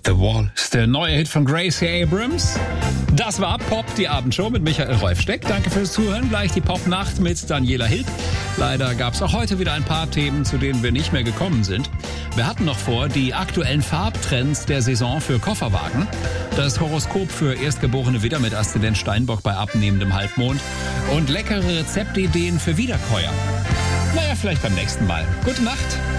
The Wall ist der neue Hit von Gracie Abrams. Das war Pop, die Abendshow mit Michael Rolfsteck. Danke fürs Zuhören. Gleich die Pop-Nacht mit Daniela Hilb. Leider gab es auch heute wieder ein paar Themen, zu denen wir nicht mehr gekommen sind. Wir hatten noch vor, die aktuellen Farbtrends der Saison für Kofferwagen, das Horoskop für erstgeborene Widder mit Aszendent Steinbock bei abnehmendem Halbmond und leckere Rezeptideen für Wiederkäuer. Naja, vielleicht beim nächsten Mal. Gute Nacht.